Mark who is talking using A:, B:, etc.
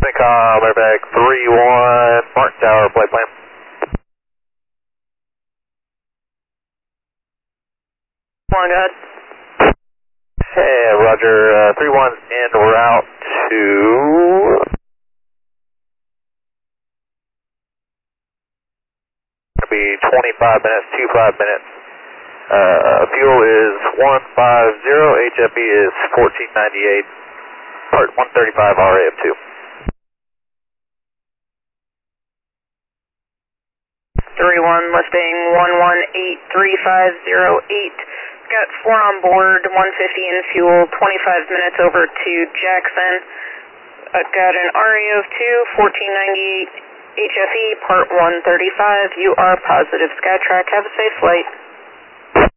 A: CENTCOM, airbag 3-1, Martin Tower, flight plan.
B: Go ahead.
A: Hey, Roger, 3-1's en route to... It'll be 25 minutes, 25 minutes. Fuel is 150, HFE is 1498, part 135 RAF2.
B: 3-1, Mustang 1183508. Got 4 on board, 150 in fuel, 25 minutes over to Jackson. Got an RAF2, 1498 HFE, part 135. You are positive, Skytrack. Have a safe flight.